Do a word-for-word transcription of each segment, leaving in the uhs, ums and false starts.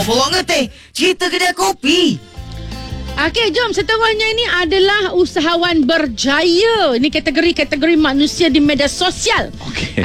Apa orang ngeteh? Cerita kedai kopi. Okey, jom. Seterusnya ini adalah usahawan berjaya. Ini kategori-kategori manusia di media sosial. Okey.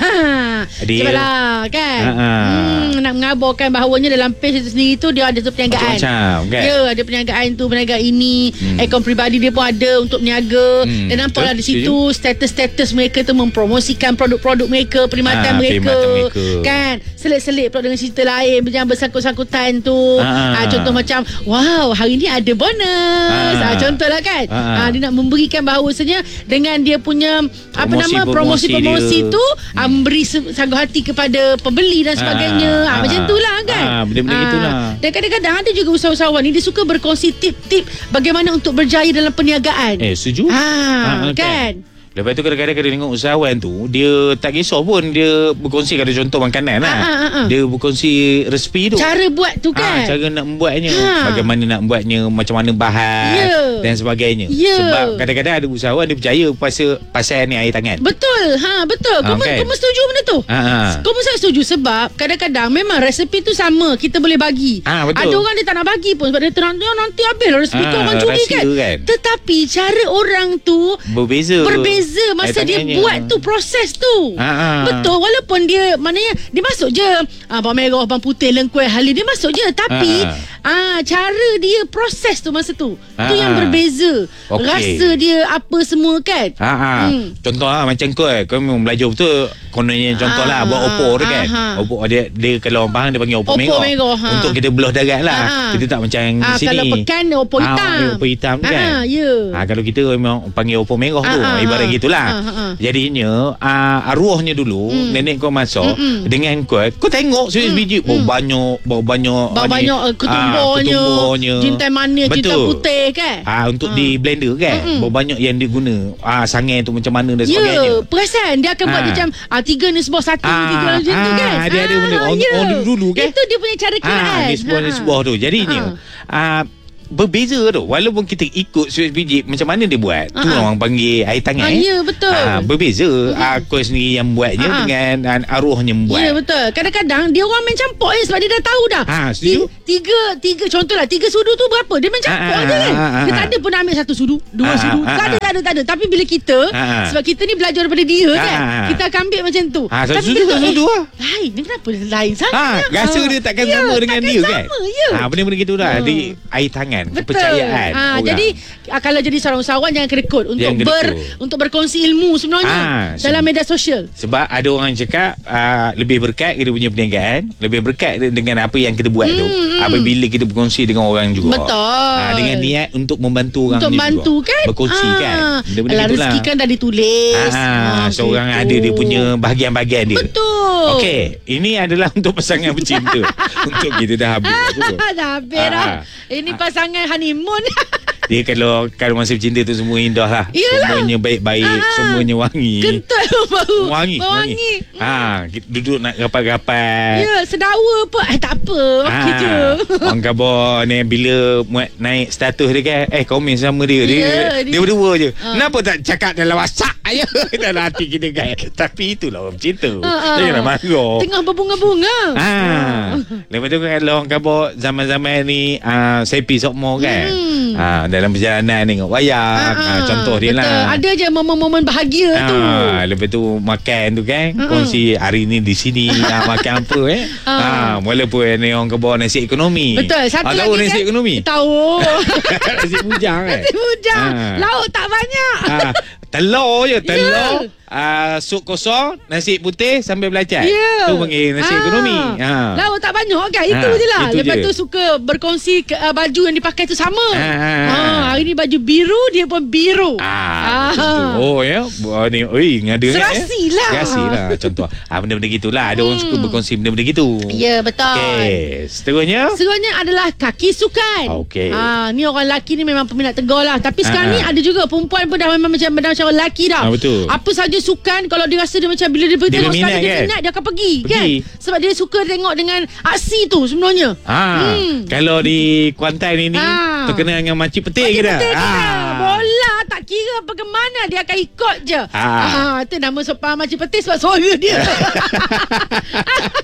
Sebablah kan. Hmm, nak mengabarkan bahawanya dalam page itu sendiri tu dia ada tu perniagaan. Macam-macam kan. Ya, ada perniagaan tu, perniagaan ini. Hmm. Akaun peribadi dia pun ada untuk berniaga. Hmm. Dan nampaklah di situ status-status mereka tu mempromosikan produk-produk mereka, Ah, perkhidmatan mereka. perkhidmatan mereka. Kan. Selit-selit pula dengan cerita lain yang bersangkut-sangkutan tu. Ah. Ah, contoh macam, wow, hari ni ada bonus. Ah. Ah, contohlah kan. Ah. Ah, dia nak memberikan bahawasanya dengan dia punya apa Promosi- nama promosi promosi-promosi dia. tu hmm. ah, memberi sanggup hati kepada pembeli dan sebagainya. Ah, Ah. ah, macam itulah kan. Ah, benda-benda gitulah. Dan kadang-kadang ada juga usahawan ni dia suka berkongsi tip-tip bagaimana untuk berjaya dalam perniagaan. Eh, setuju. Ah, Ah, kan. Lepas tu kadang-kadang kita tengok usahawan tu, dia tak kisah pun dia berkongsi, kalau contoh makanan lah. Ah, ah, ah, ah. Dia berkongsi resipi tu. Cara buat tu kan. Ah, cara nak membuatnya. Ha. Bagaimana nak buatnya, macam mana bahan Ya. dan sebagainya. Ya. Sebab kadang-kadang ada usahawan dia percaya pasal pasal ni air tangan. Betul. Ha, betul. Kau Ah, kan? kau setuju benda tu? Ah, ah. Kau mesti setuju sebab kadang-kadang memang resepi tu sama, kita boleh bagi. Ah, betul. Ada orang dia tak nak bagi pun sebab dia terang nanti habis lah resepi tu Ah, orang curi rahsia kan. kan. Tetapi cara orang tu Berbeza. Berbeza masa Air dia tangannya. buat tu, proses tu. Ah, ah. Betul, walaupun dia maknanya dia masuk je ah, bawang merah, bawang putih, lengkuih, halia dia masuk je tapi Ah, ah cara dia proses tu masa tu. Ah, tu yang ah. berbeza. Okey. Rasa dia apa semua kan. Ha ha. Hmm. Contoh lah macam kau eh, kau memang belajar betul kononnya contoh Ah, lah buat opor tu kan. ah, ah. Opor dia dia kalau orang faham dia panggil opor, Opor merah. merah, ha. Untuk kita belah darat lah. Ah, ah. Kita tak macam Ah, di sini. kalau pekan opor hitam. Ah, opor hitam tu kan. Ah, ya. Ah, kalau kita memang panggil opor merah tu. Ah, ah, Ibarat ah. gitulah. Ah, ah, ah. Jadinya ah, arwahnya dulu Hmm. nenek kau masuk Mm-mm. dengan kau, kau tengok series biji bau banyak, bau banyak, Bau ah, ni, banyak uh, ketumbarnya, ah, ketumbarnya. jintan manis, jintan Betul. putih kan. Ah, untuk Ah. di blender kan. Mm-mm. Bau banyak yang dia guna. Ah, sangai tu macam mana dan sebagainya. Ya, perasan dia akan buat Ah. macam ah, tiga ni sebuah satu, Ah, tiga macam tu ah, kan. dia ada benda. Orang- ya. orang dulu kan? Itu dia punya cara kiraan. Ah, ni sebuah ni sebuah tu. Jadinya ah, berbeza tu. Walaupun kita ikut surat biji macam mana dia buat. Tu Ah, ah. orang panggil air tangan. Ah, ya, betul. Ah, berbeza. Ah, kau sendiri yang buatnya Ah, ah. dengan ah, arwahnya membuat. Ya, betul. Kadang-kadang dia orang main campur je sebab dia dah tahu dah. Ah, setuju. Ti- Tiga, tiga contohlah, tiga sudu tu berapa? Dia main campur Ah, ah, je kan. ah, ah, Dia ah. tak ada pun nak ambil satu sudu, dua Ah, sudu. ah, Tak ada, ah. tak ada, tak ada. Tapi bila kita, Ah, ah. sebab kita ni belajar daripada dia kan, Ah, ah. kita akan ambil macam tu. Ah, satu Tapi sudu, bila satu tengok, sudu lah. eh, lain, ni kenapa lain sangat? Ha, rasa Ah. dia takkan Ya, sama dengan takkan dia sama, kan. Ya. Ha, benda-benda gitulah. Hmm. Di air tangan, Betul. kepercayaan. Ha, orang. jadi ah, kalau jadi seorang usahawan jangan kedekut untuk Jangan ber kedekut. untuk berkongsi ilmu sebenarnya Ah, dalam media sosial. Sebab ada orang cakap uh, lebih berkat kita punya perniagaan, lebih berkat dengan apa yang kita buat tu Hmm, hmm. apabila kita berkongsi dengan orang juga. Betul. Ah, dengan niat untuk membantu orang Untuk ni bantu juga. kan. Berkongsi Ah, kan. Benda-benda alah, gitulah. rezeki kan dah ditulis. Ah, seorang gitu. ada dia punya bahagian-bahagian dia. Betul. Okey, ini adalah untuk pasangan bercinta. Untuk kita dah habis tu. Dah habis dah. Ah. Ini pasangan honeymoon. Dia kalau kalau masa bercinta tu semua indah lah. Yelah. Semuanya baik-baik, Ah. semuanya wangi. Kentut bau. Wangi, Bau wangi. wangi. Ha, kita duduk nak rapat-rapat. Ya, sedawa pun. Eh, tak apa. Okey je. Orang khabar ni bila muat naik status dia kan, eh komen sama dia. Dia, Ya, dia, dia- berdua je. Ah. Kenapa tak cakap dalam WhatsApp aja dalam hati kita kan. Tapi itulah orang bercinta. Ah, ah. Janganlah marah. Tengah berbunga-bunga. Ah, lepas tu kalau orang khabar zaman-zaman ni ah, sepi sokmo kan. Hmm. Ah, dalam perjalanan tengok wayang. Ah, contoh dia betul. lah. Ada je momen-momen bahagia tu. Ah, lepas tu makan tu kan, Mm-mm. kongsi hari ni di sini ah, makan apa eh. Ah. Ah, walaupun ni orang khabar nasi ekonomi. Betul. Satu ah, lagi tahu kan. nasi ekonomi? Tahu. Nasi bujang kan. Nasi bujang. Ah. Lauk tak banyak. Ah, telur je, telur. Ya. Ah, sup kosong, nasi putih sambil belacan. Ya. Tu panggil nasi Ah. ekonomi. Ah. Lauk tak banyak kan. Itu Ah, je lah. itu Lepas je. tu suka berkongsi ke, uh, baju yang dipakai tu sama. Ah. Ah, hari ni baju biru, dia pun biru. Ah, macam tu. Oh ya. Oh, ni oi ngada Serasi lah. Serasi lah contoh. Ah, benda-benda gitulah. Ada orang suka berkongsi benda-benda gitu. Ya, betul. Okey, seterusnya. Seterusnya adalah kaki sukan. Okey. Ah, ni orang lelaki ni memang peminat tegar lah. Tapi sekarang Ah, ni ah. ada juga perempuan pun dah memang macam dah macam orang lelaki dah. Ah, betul. Apa saja sukan, kalau dia rasa dia macam bila dia, Dia tengok minat sekali dia kan? minat, dia akan pergi, Pergi. kan? Sebab dia suka tengok dengan aksi tu sebenarnya. Ha, Hmm. kalau di Kuantan ini Ah. terkenal dengan makcik petik Macam kita. betul kita. Ah. Bola tak kira bagaimana dia akan ikut je. Ah. Ah, tu nama sopan macam petis sebab suara dia.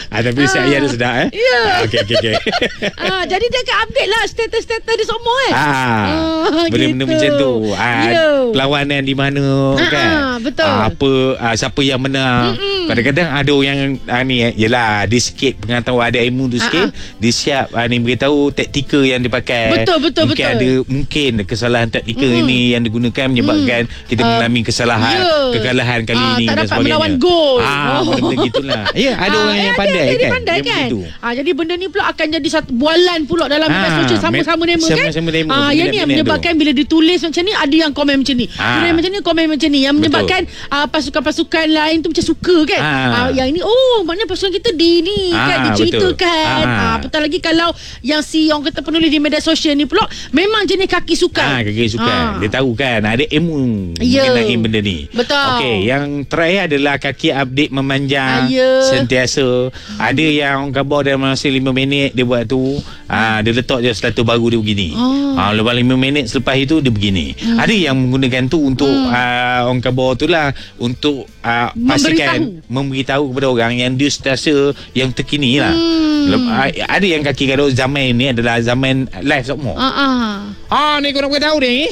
ah, tapi saya ada sedap eh. Ya. Ah, okey okey okey. Ah, jadi dia akan update lah status-status dia semua eh. Ah, Ah, benda-benda gitu. macam tu. Ah, Ya. perlawanan di mana Ah, kan? ah, betul. Ah, apa ah, siapa yang menang. Mm-mm. Kadang-kadang ada yang ah, ni eh, yelah dia sikit pengetahuan ada ilmu tu sikit, Ah, dia siap ah, ni beritahu taktikal yang dipakai. Betul, betul, mungkin betul. ada mungkin kesalahan taktikal Mm-mm. ini yang digunakan menyebabkan kita Ah, mengalami kesalahan ya. kekalahan kali Ah, ini tak dan dapat sebagainya. melawan gol. Ah, Oh. benda gitulah. Ya, ada Ah, orang eh, yang ada, pandai ada, dia kan. pandai Dia kan. begitu. Ah, jadi benda ni pula akan jadi satu bualan pula dalam media Ah, sosial sama-sama me- demo kan. sama-sama demo, Ah, yang ni yang minat-minat menyebabkan bila ditulis macam ni ada yang komen macam ni. Ah. Tulis macam ni komen macam ni yang Betul. menyebabkan ah, pasukan-pasukan lain tu macam suka kan. Ah. Ah, yang ini oh maknanya pasukan kita di ni Ah, kan diceritakan. betul. Ah. Ah, betul lagi kalau yang si orang kata penulis di media sosial ni pula memang jenis kaki sukan. Ah, kaki sukan. Ah. Dia tahu kan ada ilmu Ya. mengenai benda ni. Betul. Okey, yang terakhir adalah kaki update memanjang Ah, ya. sentiasa. Ada yang orang khabar dalam masa lima minit dia buat tu, ah, dia letak je status baru dia begini. Oh. Ah, lepas lima minit selepas itu dia begini. Hmm. Ada yang menggunakan tu untuk ah, orang khabar tu lah untuk ah, pastikan memberitahu kepada orang yang dia sentiasa yang terkini lah. Hmm. Lep- ah, ada yang kaki kado zaman ni adalah zaman live semua. Ah, ah. Ah, ni kau nak beritahu ni.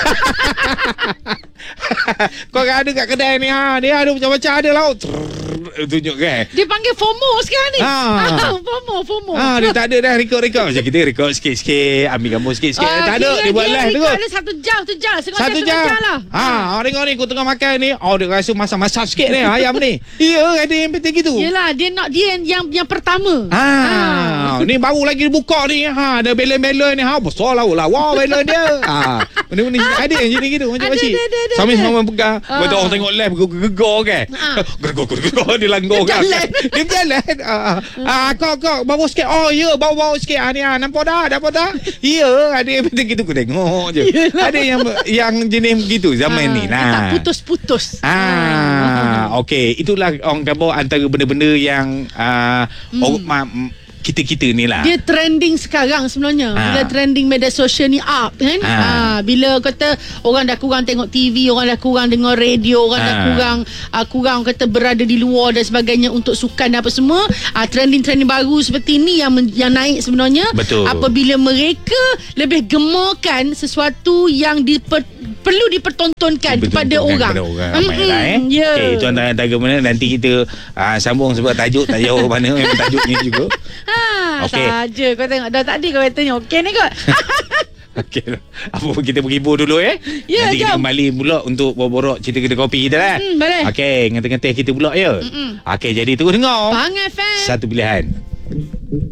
Kau ada kat kedai ni ha, dia ada macam-macam ada laut. Tunjuk kan. Dia panggil FOMO sekarang ni. Ah. FOMO, FOMO. Ah, dia tak ada dah rekod-rekod. Macam kita rekod sikit-sikit, ambil gambar sikit-sikit. Ah, tak ada, kira dia buat live tu. Dia satu jam, satu jam. Setengah Satu jam, setengah jam. jam lah. Ha, orang tengok ni kau tengah makan ni. Oh, dia rasa masak-masak sikit ni ayam ni. Ya, ada yang penting gitu. Yelah, dia nak dia yang yang, yang pertama. Ha, ni baru lagi buka ni. Ha, ada belon-belon ni. Ha, besar lah lah. Wow, belon dia. Ha, benda-benda ada yang jadi gitu macam Ada, macam. ada, ada, ada, Sama-sama pegang. Ah. Betul orang tengok live gegar kan. Ah. Gegar-gegar dia langgar Dia kan. jalan. Dia berjalan. Ah, ah, kau kau bawa sikit. Oh, ya, bawa-bawa sikit. Ah, ni ah, nampak dah, nampak dah. Ya, ada yang betul gitu aku tengok je. Yelah. Ada yang yang jenis begitu zaman Ah, ni. dia Nah. tak putus-putus. Ah, okey. Itulah orang khabar antara benda-benda yang ah, orang, ma- kita-kita ni lah. Dia trending sekarang sebenarnya. Ah. Bila trending media sosial ni up kan. Ah. Ah. Bila kata orang dah kurang tengok T V, orang dah kurang dengar radio, orang Ah. dah kurang uh, kurang kata berada di luar dan sebagainya untuk sukan dan apa semua. Uh, trending-trending baru seperti ni yang men- yang naik sebenarnya. Betul. Apabila mereka lebih gemakan sesuatu yang diper- perlu dipertontonkan Betul, kepada betul, orang. kepada orang ramai Mm-mm, lah eh. ya. Okey, itu antara-antara mana nanti kita ah, sambung sebab tajuk tak jauh mana memang tajuknya juga. Ha, Okey. saja kau tengok dah tadi kau katanya okey ni kot. Okey. Apa pun kita berhibur dulu eh. Ya, nanti kita jom. kembali pula untuk borak-borak cerita kedai kopi kita lah. Hmm, boleh. Okey, ngeteh-ngeteh kita pula ya. Okey, jadi terus dengar. Bang F M. Satu pilihan.